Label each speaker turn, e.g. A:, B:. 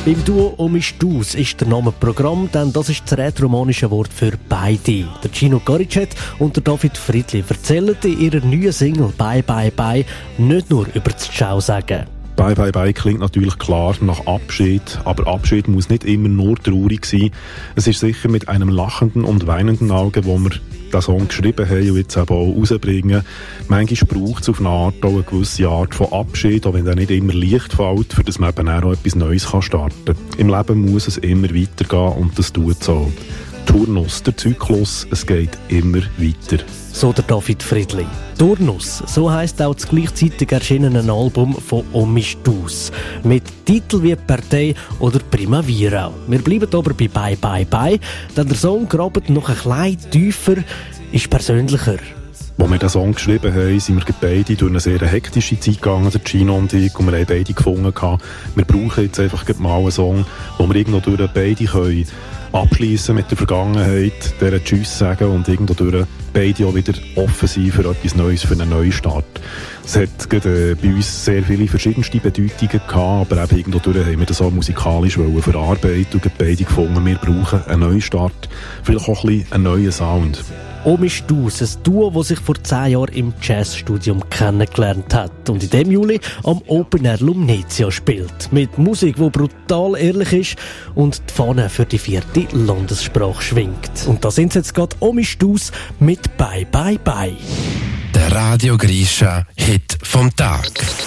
A: Im Duo «Omisch-Dus» ist der Name Programm, denn das ist das rätoromanische Wort für beide. Der Gino Goricet und der David Friedli erzählen in ihrer neuen Single «Bye Bye Bye» nicht nur über das Ciao sagen.
B: «Bye Bye Bye» klingt natürlich klar nach Abschied, aber Abschied muss nicht immer nur traurig sein. Es ist sicher mit einem lachenden und weinenden Auge, wo wir den Song geschrieben haben und jetzt eben auch rausbringen. Manchmal braucht es auf eine Art auch eine gewisse Art von Abschied, auch wenn der nicht immer leicht fällt, für das man eben auch etwas Neues starten kann. Im Leben muss es immer weitergehen und das tut es auch. Turnus, der Zyklus, es geht immer weiter.
A: So der David Friedli. Turnus, so heisst auch das gleichzeitig erschienene Album von «Omisch-Dus». Mit Titeln wie «Partei» oder «Primavera». Wir bleiben aber bei «Bye Bye Bye», denn der Song grabt noch ein klein tiefer, ist persönlicher.
B: Als wir den Song geschrieben haben, sind wir beide durch eine sehr hektische Zeit gegangen, der Gino und ich, und wir haben beide gefunden, wir brauchen jetzt einfach mal einen Song, wo wir irgendwo durch beide können abschließen mit der Vergangenheit, deren Tschüss sagen und irgendwo durch beide auch wieder offen sein für etwas Neues, für einen Neustart. Es hat bei uns sehr viele verschiedenste Bedeutungen gehabt, aber eben irgendwo durch haben wir das auch musikalisch verarbeiten und beide gefunden, wir brauchen einen Neustart, vielleicht auch ein bisschen einen neuen Sound.
A: «Omisch-Dus», ein Duo, das sich vor 10 Jahren im Jazzstudium kennengelernt hat und in diesem Juli am Open Air Lumnezia spielt. Mit Musik, die brutal ehrlich ist und die Fahne für die 4. Landessprache schwingt. Und da sind jetzt gerade «Omisch-Dus» mit «Bye Bye Bye».
C: Der Radio Grisha Hit vom Tag.